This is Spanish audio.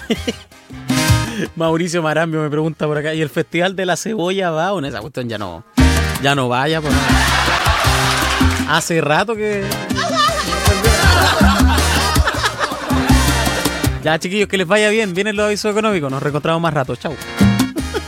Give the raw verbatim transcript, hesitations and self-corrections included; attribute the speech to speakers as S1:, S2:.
S1: Mauricio Marambio me pregunta por acá, ¿y el Festival de la Cebolla va? Bueno, esa cuestión ya no, ya no vaya. Pues. Hace rato que... Ya, chiquillos, que les vaya bien. Vienen los avisos económicos. Nos reencontramos más rato. Chau.